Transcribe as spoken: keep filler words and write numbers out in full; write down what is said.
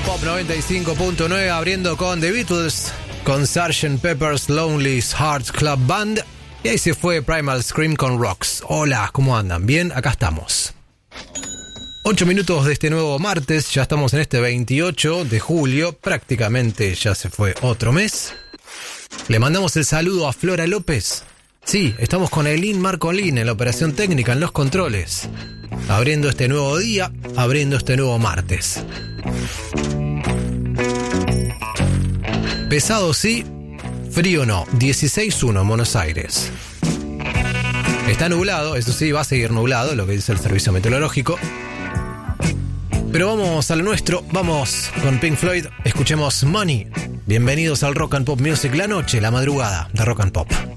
Pop noventa y cinco punto nueve, abriendo con The Beatles, con sergeant Pepper's Lonely Hearts Club Band. Y ahí se fue Primal Scream con Rocks. Hola, ¿cómo andan? Bien, acá estamos. Ocho minutos de este nuevo martes, ya estamos en este veintiocho de julio, prácticamente ya se fue otro mes. Le mandamos el saludo a Flora López. Sí, estamos con Elín Marcolín en la operación técnica, en los controles. Abriendo este nuevo día, abriendo este nuevo martes. Pesado sí, frío no, dieciséis uno en Buenos Aires. Está nublado, eso sí, va a seguir nublado, lo que dice el servicio meteorológico. Pero vamos a lo nuestro, vamos con Pink Floyd, escuchemos Money. Bienvenidos al Rock and Pop Music, la noche, la madrugada de Rock and Pop.